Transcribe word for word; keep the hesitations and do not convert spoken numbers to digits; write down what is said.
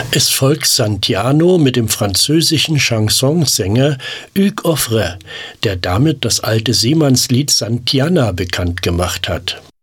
Es folgt Santiano mit dem französischen Chansonsänger Hugues Aufray, der damit das alte Seemannslied Santiana bekannt gemacht hat.